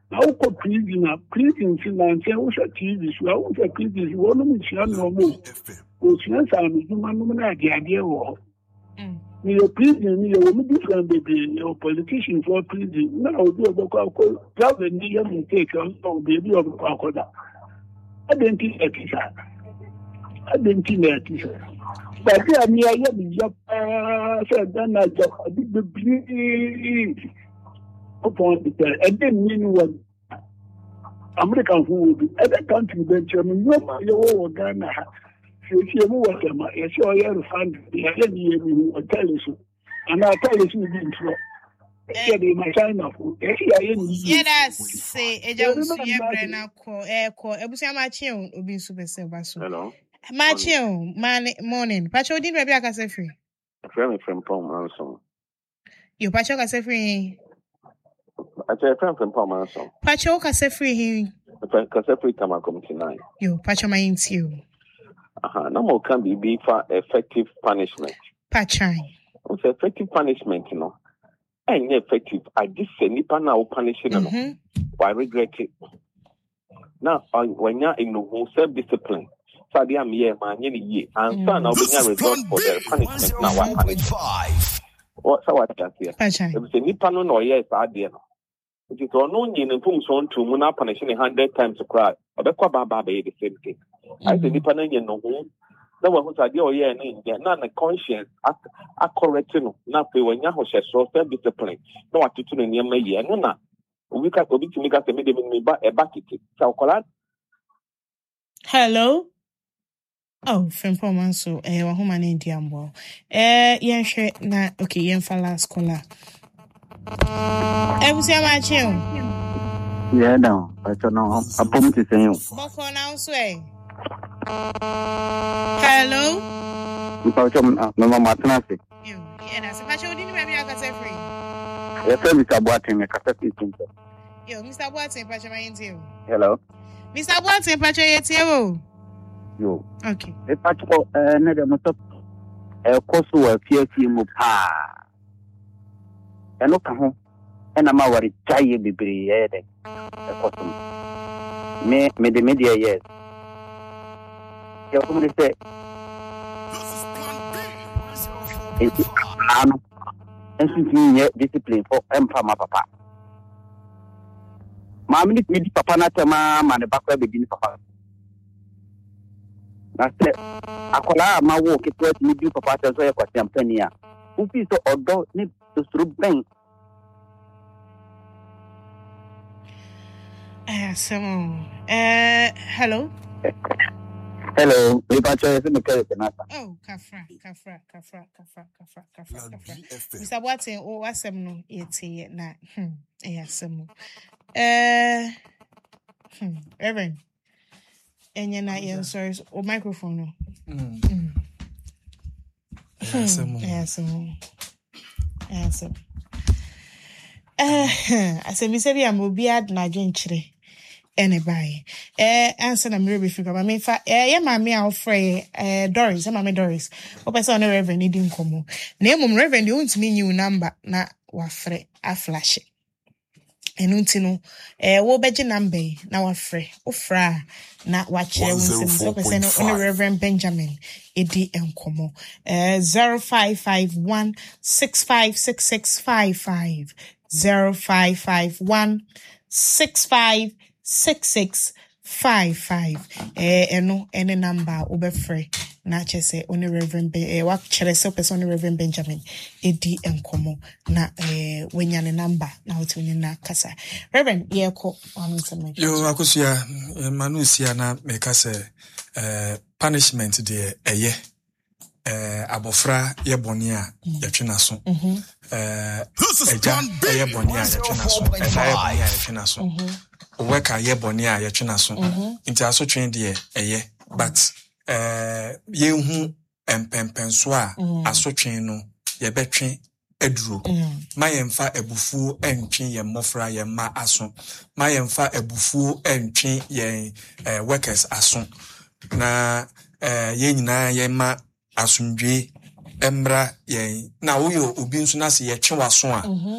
Now, prison finance, who's a TV, so I was a prison, one of which you know more. Which yes, I'm human, the idea of. Your prison, you're different, baby, your politician for prison. Now, do a book of government, near me take on, baby of crocodile. I didn't think that is that. I didn't think that is that. But I mean, I have a job, said, then I just did the bleed upon the I didn't mean what American food, other country, Benjamin, your Ghana. If you move what am I? Yes, you are fund the idea will tell you. And I'll tell you didn't throw. My sign of yes, say a job. Ebusia Machio, Obi Super Silvaso. Hello. Machio, morning. Pacho didn't Rebecca Casefree. From Palm Ransom. You Pacho Casefree. I say a friend from Palm Ransom. Pacho Casefree. Casefree come come tonight. You Pacho minds you. No more can be for effective punishment. Pachai. It's effective punishment, you know. And effective. I just say nipa now punishing them. I regret it. Now, when you're in the self-discipline, so I am here, man, year, and son, I'll bring a result for their punishment now. What's our chance here? If it's a nipa no yes, I did. It is unknown in the pumps on to Muna punishing 100 times to cry. Or the Kwaba the same thing. I say nipa no home. That was what I did, yeah, and none of conscience are correcting. Now, when you have self-discipline, no, what to do in your year, no, we can't be to make us a medium a bucket. So, hello. Oh, from Pomanso, woman in Diambo. Yeah, sure, na, okay, yen for last caller. Ebusia Machio. Yeah, no, I don't know. I promise to say you. Boko now, sway. Hello? Mama Martinasi. Yeah, that's a Pacho didn't maybe I can say free. Yes, Mr. Boating, a cassette. Yo, Mr. Boating, Pacho, my interview. Hello? Mr. Boating, Pacho, it's you. Yo. Okay. A Pacho, another motor, a course of PFC Mupa. And look at home. And I'm already tired to be here. Me, the media, yes. You're going to say, and since discipline for Empama Papa. Mammy, me, Papa, not a mamma, and the back of the Papa. I said, I call my walk, it was me, Papa, as well as Champania. Who is so although need to stroke bank. Hello? Hello, oh, Kafra. Mr. Watson, oh, what's some it's here now? Yes, some. Reverend. And you're not answers or microphone. Yes. I said, Miss Ebi, I'm be at Nigeria. Anybody. Answer na mire befika. Ma me fa ye ma me a free Doris, ma me Doris. O person no reverend di nkomo. Na emum reverend di untimi new number na wa free a flash. Enu ntino wo beje number na wa free. O fra na wa kire unsim so person no Reverend Benjamin edi nkomo. 0551 656655 0551 656655 any number obefre na chese oni Reverend wa chere se person Reverend Benjamin edi enkomo na wenya ne number na otuni na kasa Reverend ye ko onu se yo akosia manusia na meka se punishment de eye abofra ye boni a yetwena so eja ye boni a yetwena so eja ye boni a yetwena so work a ye boni a yetwena so nti aso twen de eye but ye hu empempenso a aso twen no ye betwen eduro mayemfa ebufu entwen ye mofra ye ma aso mayemfa ebufu entwen ye workers aso na ye nyina ye ma asundwe emra ye na wo yo obi nso na se ye twe waso a